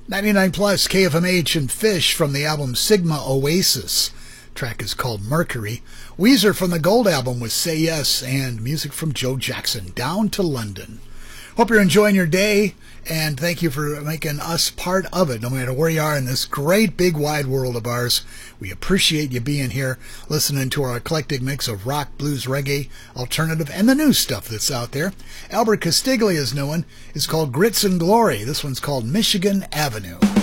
99 plus KFMH and Fish from the album Sigma Oasis. Track is called Mercury. Weezer from the Gold album with Say Yes, and music from Joe Jackson, Down to London. Hope you're enjoying your day, and thank you for making us part of it, no matter where you are in this great big wide world of ours. We appreciate you being here, listening to our eclectic mix of rock, blues, reggae, alternative, and the new stuff that's out there. Albert Castiglia's new one is called Grits and Glory. This one's called Michigan Avenue.